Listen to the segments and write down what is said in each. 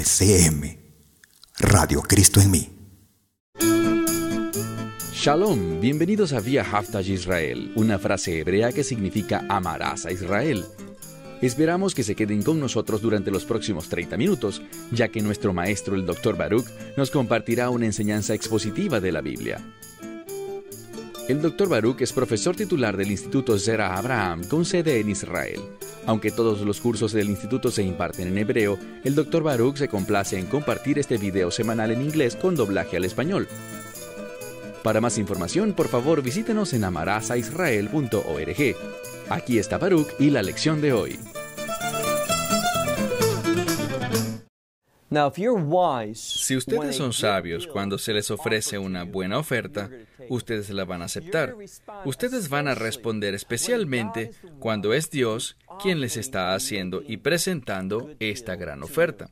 RCM, Radio Cristo en mí. Shalom, bienvenidos a Vía Haftaj Israel, una frase hebrea que significa amarás a Israel. Esperamos que se queden con nosotros durante los próximos 30 minutos, ya que nuestro maestro, el Dr. Baruch, nos compartirá una enseñanza expositiva de la Biblia. El Dr. Baruch es profesor titular del Instituto Zera Abraham, con sede en Israel. Aunque todos los cursos del instituto se imparten en hebreo, el Dr. Baruch se complace en compartir este video semanal en inglés con doblaje al español. Para más información, por favor, visítenos en amarasaisrael.org. Aquí está Baruch y la lección de hoy. Si ustedes son sabios cuando se les ofrece una buena oferta, ustedes la van a aceptar. Ustedes van a responder especialmente cuando es Dios quien les está haciendo y presentando esta gran oferta.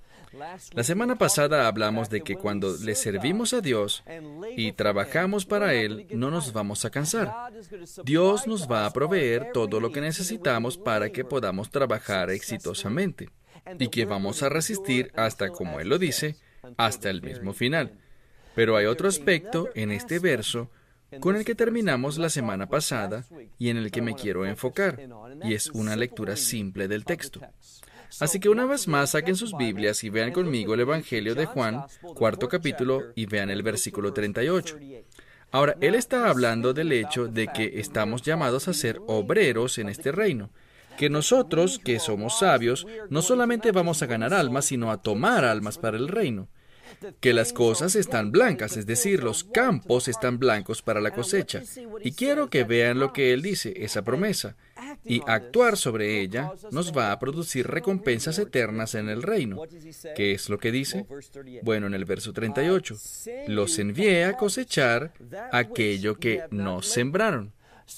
La semana pasada hablamos de que cuando le servimos a Dios y trabajamos para Él, no nos vamos a cansar. Dios nos va a proveer todo lo que necesitamos para que podamos trabajar exitosamente y que vamos a resistir hasta, como Él lo dice, hasta el mismo final. Pero hay otro aspecto en este verso con el que terminamos la semana pasada y en el que me quiero enfocar, y es una lectura simple del texto. Así que una vez más saquen sus Biblias y vean conmigo el Evangelio de Juan, 4º capítulo, y vean el versículo 38. Ahora, él está hablando del hecho de que estamos llamados a ser obreros en este reino, que nosotros, que somos sabios, no solamente vamos a ganar almas, sino a tomar almas para el reino. Que las cosas están blancas, es decir, los campos están blancos para la cosecha. Y quiero que vean lo que él dice, esa promesa. Y actuar sobre ella nos va a producir recompensas eternas en el reino. ¿Qué es lo que dice? Bueno, en el verso 38, los envié a cosechar aquello que no sembraron.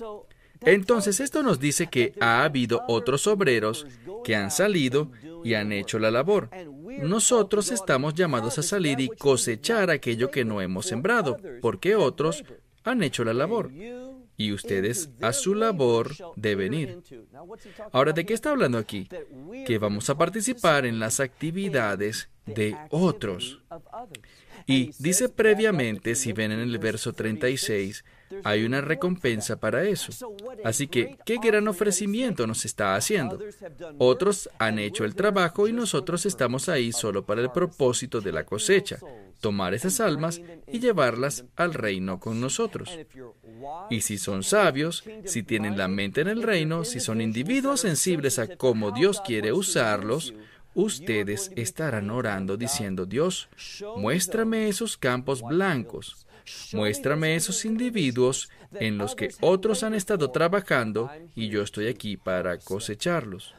Entonces esto nos dice que ha habido otros obreros que han salido y han hecho la labor. Nosotros estamos llamados a salir y cosechar aquello que no hemos sembrado, porque otros han hecho la labor. Y ustedes a su labor deben ir. Ahora, ¿de qué está hablando aquí? Que vamos a participar en las actividades de otros. Y dice previamente, si ven en el verso 36, hay una recompensa para eso. Así que, ¿qué gran ofrecimiento nos está haciendo? Otros han hecho el trabajo y nosotros estamos ahí solo para el propósito de la cosecha, tomar esas almas y llevarlas al reino con nosotros. Y si son sabios, si tienen la mente en el reino, si son individuos sensibles a cómo Dios quiere usarlos, ustedes estarán orando diciendo: Dios, muéstrame esos campos blancos. Muéstrame esos individuos en los que otros han estado trabajando y yo estoy aquí para cosecharlos.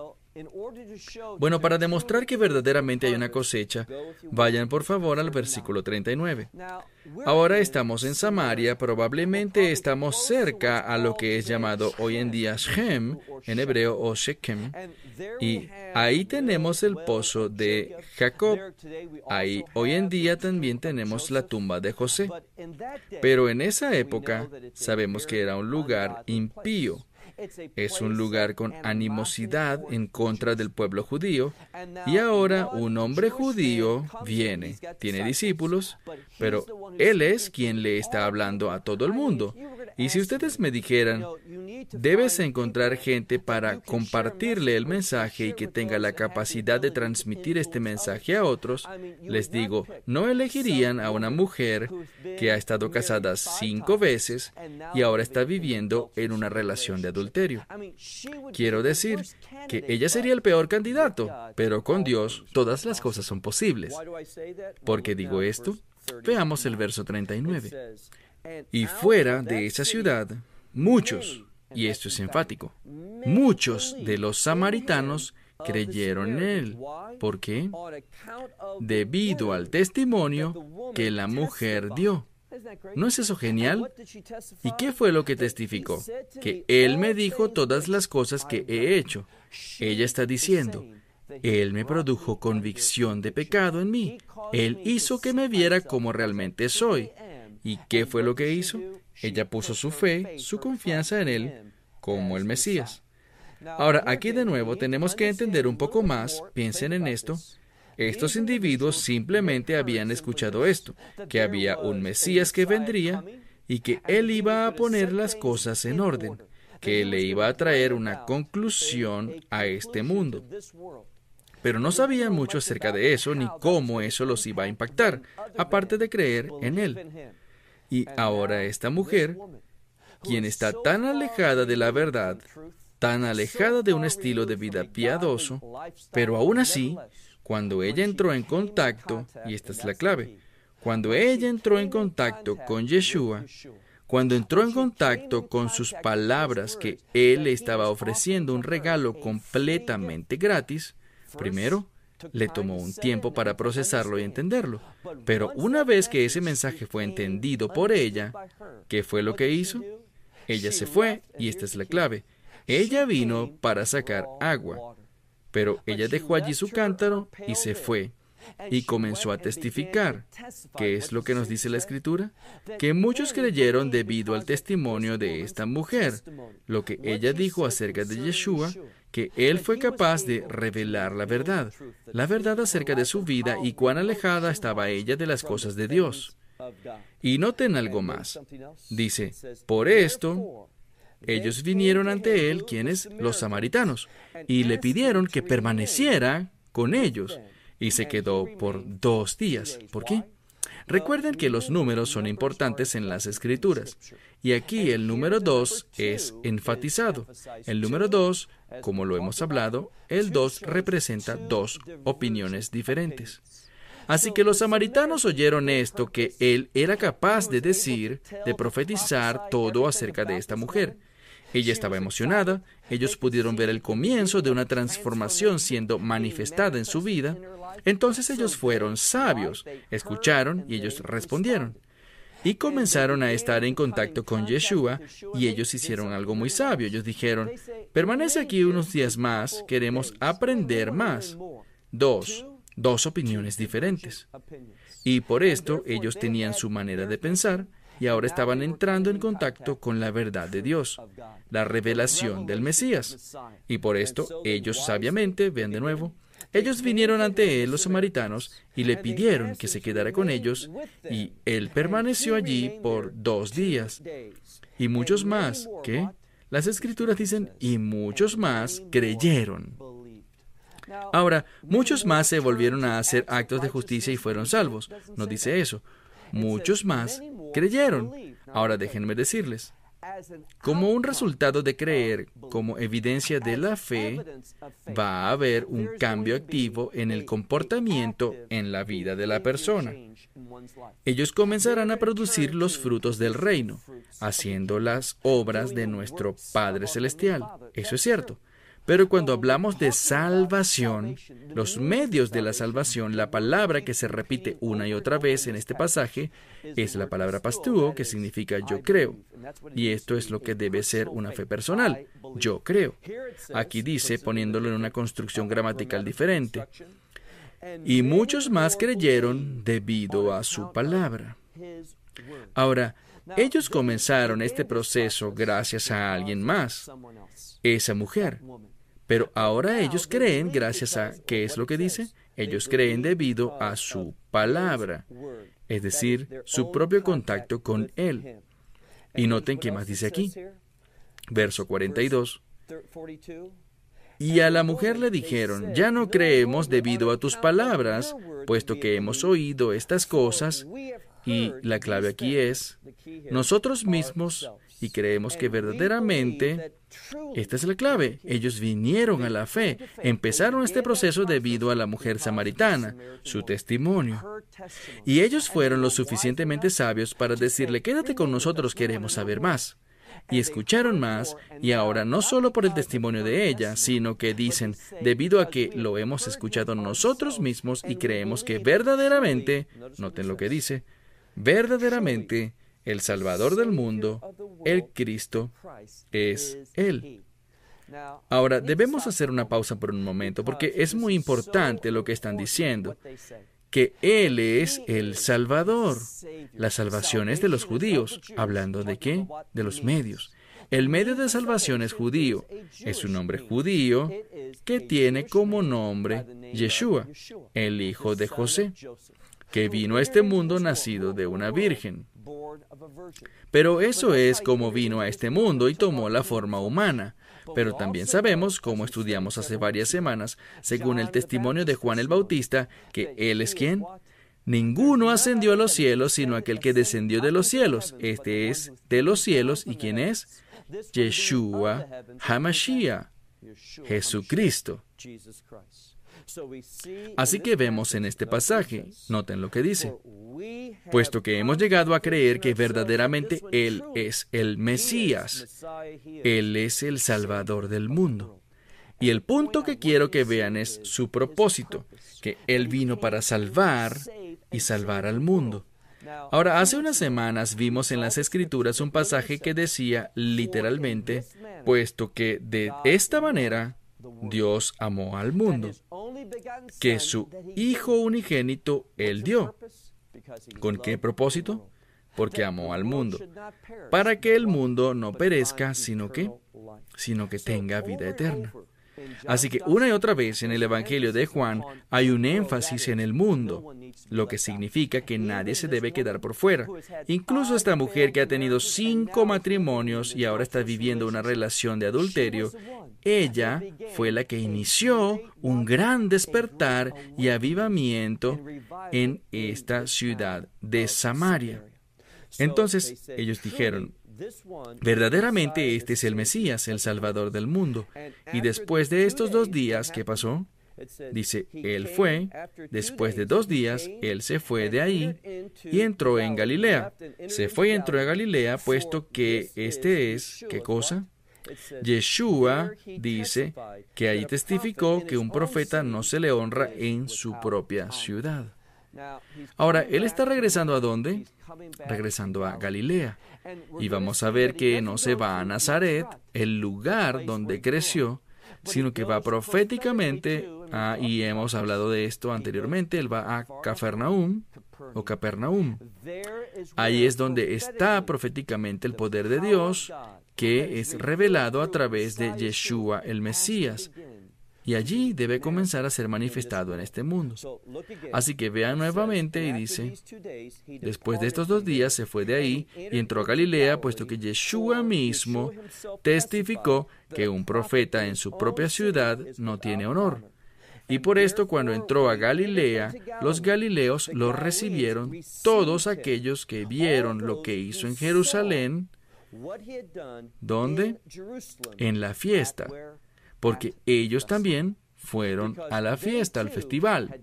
Bueno, para demostrar que verdaderamente hay una cosecha, vayan por favor al versículo 39. Ahora estamos en Samaria, probablemente estamos cerca a lo que es llamado hoy en día Shem, en hebreo, o Shechem, y ahí tenemos el pozo de Jacob. Ahí hoy en día también tenemos la tumba de José. Pero en esa época sabemos que era un lugar impío. Es un lugar con animosidad en contra del pueblo judío, y ahora un hombre judío viene, tiene discípulos, pero él es quien le está hablando a todo el mundo. Y si ustedes me dijeran, debes encontrar gente para compartirle el mensaje y que tenga la capacidad de transmitir este mensaje a otros, les digo, no elegirían a una mujer que ha estado casada 5 veces y ahora está viviendo en una relación de adulterio. Quiero decir que ella sería el peor candidato, pero con Dios todas las cosas son posibles. ¿Por qué digo esto? Veamos el verso 39. Y fuera de esa ciudad, muchos, y esto es enfático, muchos de los samaritanos creyeron en él. ¿Por qué? Debido al testimonio que la mujer dio. ¿No es eso genial? ¿Y qué fue lo que testificó? Que él me dijo todas las cosas que he hecho. Ella está diciendo, él me produjo convicción de pecado en mí. Él hizo que me viera como realmente soy. ¿Y qué fue lo que hizo? Ella puso su fe, su confianza en él, como el Mesías. Ahora, aquí de nuevo tenemos que entender un poco más, piensen en esto, Estos individuos simplemente habían escuchado esto, que había un Mesías que vendría y que Él iba a poner las cosas en orden, que Él le iba a traer una conclusión a este mundo. Pero no sabían mucho acerca de eso ni cómo eso los iba a impactar, aparte de creer en Él. Y ahora esta mujer, quien está tan alejada de la verdad, tan alejada de un estilo de vida piadoso, pero aún así, cuando ella entró en contacto, y esta es la clave, cuando ella entró en contacto con Yeshua, cuando entró en contacto con sus palabras que Él le estaba ofreciendo un regalo completamente gratis, primero, le tomó un tiempo para procesarlo y entenderlo. Pero una vez que ese mensaje fue entendido por ella, ¿qué fue lo que hizo? Ella se fue, y esta es la clave. Ella vino para sacar agua, pero ella dejó allí su cántaro y se fue. Y comenzó a testificar. ¿Qué es lo que nos dice la Escritura? Que muchos creyeron debido al testimonio de esta mujer, lo que ella dijo acerca de Yeshua, que Él fue capaz de revelar la verdad acerca de su vida y cuán alejada estaba ella de las cosas de Dios. Y noten algo más. Dice, por esto, ellos vinieron ante Él, quienes, los samaritanos, y le pidieron que permaneciera con ellos. Y se quedó por 2 días. ¿Por qué? Recuerden que los números son importantes en las Escrituras. Y aquí el número 2 es enfatizado. El número 2, como lo hemos hablado, el 2 representa 2 opiniones diferentes. Así que los samaritanos oyeron esto, que Él era capaz de decir, de profetizar todo acerca de esta mujer. Ella estaba emocionada. Ellos pudieron ver el comienzo de una transformación siendo manifestada en su vida. Entonces ellos fueron sabios, escucharon y ellos respondieron. Y comenzaron a estar en contacto con Yeshua, y ellos hicieron algo muy sabio. Ellos dijeron, permanece aquí unos días más, queremos aprender más. 2 opiniones diferentes. Y por esto ellos tenían su manera de pensar, y ahora estaban entrando en contacto con la verdad de Dios, la revelación del Mesías. Y por esto ellos sabiamente, vean de nuevo, ellos vinieron ante Él, los samaritanos, y le pidieron que se quedara con ellos, y Él permaneció allí por 2 días. Y muchos más, ¿qué? Las Escrituras dicen, y muchos más creyeron. Ahora, muchos más se volvieron a hacer actos de justicia y fueron salvos. No dice eso. Muchos más creyeron. Ahora déjenme decirles, como un resultado de creer, como evidencia de la fe, va a haber un cambio activo en el comportamiento en la vida de la persona. Ellos comenzarán a producir los frutos del reino, haciendo las obras de nuestro Padre Celestial. Eso es cierto. Pero cuando hablamos de salvación, los medios de la salvación, la palabra que se repite una y otra vez en este pasaje es la palabra pastúo, que significa yo creo. Y esto es lo que debe ser una fe personal. Yo creo. Aquí dice, poniéndolo en una construcción gramatical diferente, y muchos más creyeron debido a su palabra. Ahora, ellos comenzaron este proceso gracias a alguien más, esa mujer. Pero ahora ellos creen gracias a, ¿qué es lo que dice? Ellos creen debido a su palabra, es decir, su propio contacto con Él. Y noten qué más dice aquí. Verso 42. Y a la mujer le dijeron, ya no creemos debido a tus palabras, puesto que hemos oído estas cosas. Y la clave aquí es nosotros mismos, y creemos que verdaderamente, esta es la clave, ellos vinieron a la fe, empezaron este proceso debido a la mujer samaritana, su testimonio. Y ellos fueron lo suficientemente sabios para decirle, quédate con nosotros, queremos saber más. Y escucharon más, y ahora no solo por el testimonio de ella, sino que dicen, debido a que lo hemos escuchado nosotros mismos y creemos que verdaderamente, noten lo que dice, verdaderamente el Salvador del mundo, el Cristo, es Él. Ahora, debemos hacer una pausa por un momento, porque es muy importante lo que están diciendo, que Él es el Salvador. La salvación es de los judíos. ¿Hablando de qué? De los medios. El medio de salvación es judío. Es un nombre judío que tiene como nombre Yeshua, el hijo de José, que vino a este mundo nacido de una virgen. Pero eso es como vino a este mundo y tomó la forma humana. Pero también sabemos, como estudiamos hace varias semanas, según el testimonio de Juan el Bautista, que Él es ¿quién? Ninguno ascendió a los cielos, sino aquel que descendió de los cielos. Este es de los cielos. ¿Y quién es? Yeshua HaMashiach, Jesucristo. Así que vemos en este pasaje, noten lo que dice, puesto que hemos llegado a creer que verdaderamente Él es el Mesías, Él es el Salvador del mundo. Y el punto que quiero que vean es su propósito, que Él vino para salvar y salvar al mundo. Ahora, hace unas semanas vimos en las Escrituras un pasaje que decía literalmente, puesto que de esta manera Dios amó al mundo, que su Hijo unigénito Él dio. ¿Con qué propósito? Porque amó al mundo, para que el mundo no perezca, sino que tenga vida eterna. Así que una y otra vez en el Evangelio de Juan hay un énfasis en el mundo, lo que significa que nadie se debe quedar por fuera. Incluso esta mujer que ha tenido 5 matrimonios y ahora está viviendo una relación de adulterio, ella fue la que inició un gran despertar y avivamiento en esta ciudad de Samaria. Entonces ellos dijeron, verdaderamente este es el Mesías, el Salvador del mundo. Y después de estos 2 días, ¿qué pasó? Dice, Él fue, después de 2 días, Él se fue de ahí y entró en Galilea. Se fue y entró a Galilea, puesto que este es, ¿qué cosa? Yeshua dice que allí testificó que un profeta no se le honra en su propia ciudad. Ahora, Él está regresando ¿a dónde? Regresando a Galilea. Y vamos a ver que no se va a Nazaret, el lugar donde creció, sino que va proféticamente y hemos hablado de esto anteriormente, Él va a Capernaum. Ahí es donde está proféticamente el poder de Dios, que es revelado a través de Yeshua el Mesías. Y allí debe comenzar a ser manifestado en este mundo. Así que vean nuevamente y dice, después de estos 2 días se fue de ahí y entró a Galilea, puesto que Yeshua mismo testificó que un profeta en su propia ciudad no tiene honor. Y por esto cuando entró a Galilea, los galileos lo recibieron, todos aquellos que vieron lo que hizo en Jerusalén. ¿Dónde? En la fiesta. Porque ellos también fueron a la fiesta, al festival.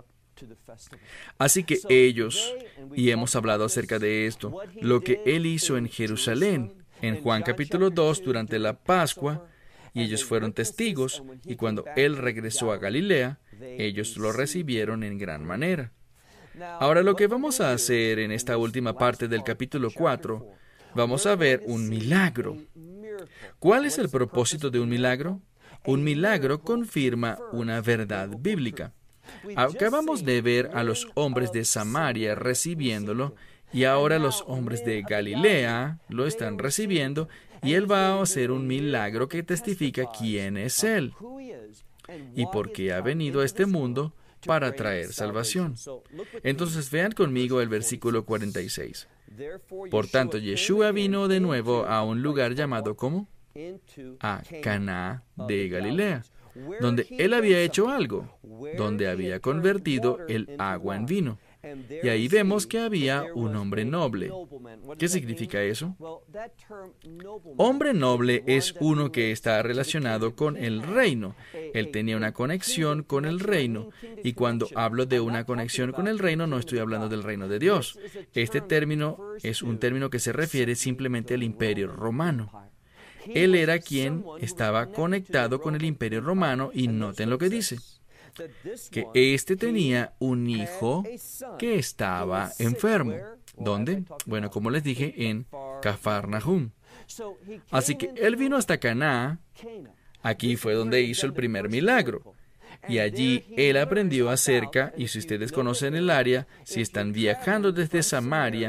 Así que ellos, y hemos hablado acerca de esto, lo que Él hizo en Jerusalén, en Juan capítulo 2, durante la Pascua, y ellos fueron testigos, y cuando Él regresó a Galilea, ellos lo recibieron en gran manera. Ahora lo que vamos a hacer en esta última parte del capítulo 4, vamos a ver un milagro. ¿Cuál es el propósito de un milagro? Un milagro confirma una verdad bíblica. Acabamos de ver a los hombres de Samaria recibiéndolo y ahora los hombres de Galilea lo están recibiendo y Él va a hacer un milagro que testifica quién es Él y por qué ha venido a este mundo para traer salvación. Entonces vean conmigo el versículo 46. Por tanto, Yeshua vino de nuevo a un lugar llamado ¿cómo? A Caná de Galilea, donde Él había hecho algo, donde había convertido el agua en vino. Y ahí vemos que había un hombre noble. ¿Qué significa eso? Hombre noble es uno que está relacionado con el reino. Él tenía una conexión con el reino. Y cuando hablo de una conexión con el reino, no estoy hablando del reino de Dios. Este término es un término que se refiere simplemente al imperio romano. Él era quien estaba conectado con el imperio romano y noten lo que dice, que éste tenía un hijo que estaba enfermo. ¿Dónde? Bueno, como les dije, en Cafarnaum. Así que él vino hasta Caná. Aquí fue donde hizo el primer milagro. Y allí él aprendió acerca, y si ustedes conocen el área, si están viajando desde Samaria,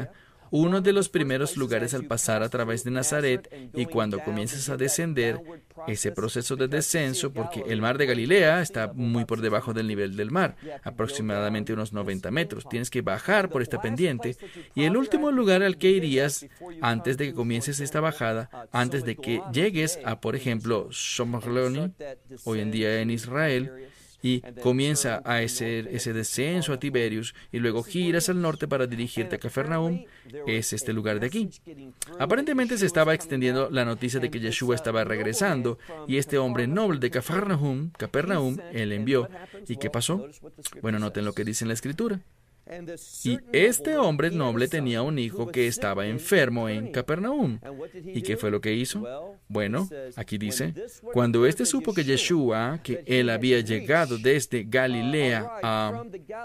uno de los primeros lugares al pasar a través de Nazaret, y cuando comienzas a descender, ese proceso de descenso, porque el mar de Galilea está muy por debajo del nivel del mar, aproximadamente unos 90 metros. Tienes que bajar por esta pendiente, y el último lugar al que irías antes de que comiences esta bajada, antes de que llegues a, por ejemplo, Shomroni, hoy en día en Israel, y comienza a ese descenso a Tiberius, y luego giras al norte para dirigirte a Cafarnaúm, es este lugar de aquí. Aparentemente se estaba extendiendo la noticia de que Yeshua estaba regresando, y este hombre noble de Cafarnaúm, él envió. ¿Y qué pasó? Bueno, noten lo que dice en la Escritura. Y este hombre noble tenía un hijo que estaba enfermo en Capernaum. ¿Y qué fue lo que hizo? Bueno, aquí dice, cuando éste supo que Yeshua, que él había llegado desde Galilea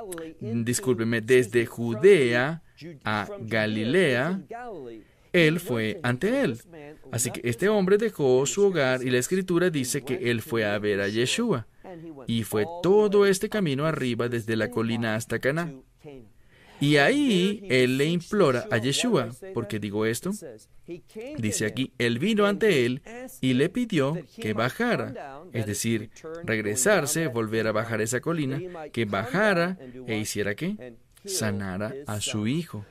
desde Judea a Galilea, él fue ante él. Así que este hombre dejó su hogar, y la Escritura dice que él fue a ver a Yeshua. Y fue todo este camino arriba desde la colina hasta Caná. Y ahí él le implora a Yeshua. ¿Por qué digo esto? Dice aquí, él vino ante él y le pidió que bajara, es decir, regresarse, volver a bajar esa colina, que bajara e hiciera ¿qué? Sanara a su hijo.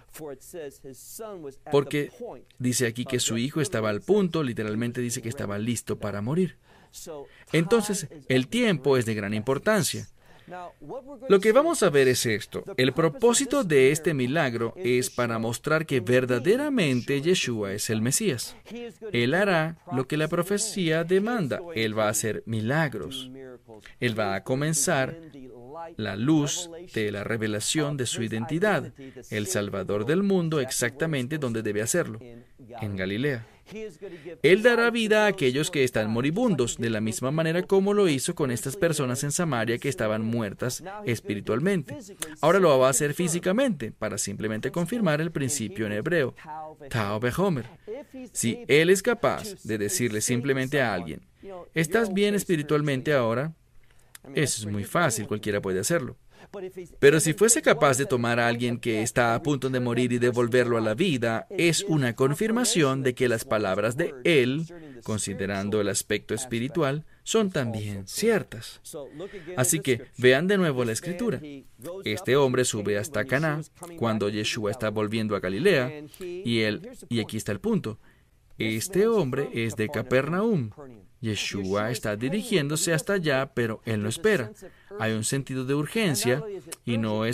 Porque dice aquí que su hijo estaba al punto, literalmente dice que estaba listo para morir. Entonces, el tiempo es de gran importancia. Lo que vamos a ver es esto. El propósito de este milagro es para mostrar que verdaderamente Yeshua es el Mesías. Él hará lo que la profecía demanda. Él va a hacer milagros. Él va a comenzar la luz de la revelación de su identidad, el Salvador del mundo, exactamente donde debe hacerlo, en Galilea. Él dará vida a aquellos que están moribundos, de la misma manera como lo hizo con estas personas en Samaria que estaban muertas espiritualmente. Ahora lo va a hacer físicamente, para simplemente confirmar el principio en hebreo, Tau Behomer. Si Él es capaz de decirle simplemente a alguien, ¿estás bien espiritualmente ahora? Eso es muy fácil, cualquiera puede hacerlo. Pero si fuese capaz de tomar a alguien que está a punto de morir y devolverlo a la vida, es una confirmación de que las palabras de Él, considerando el aspecto espiritual, son también ciertas. Así que vean de nuevo la Escritura. Este hombre sube hasta Caná cuando Yeshua está volviendo a Galilea, y aquí está el punto. Este hombre es de Capernaum. Yeshua está dirigiéndose hasta allá, pero él no espera. Hay un sentido de urgencia, y no es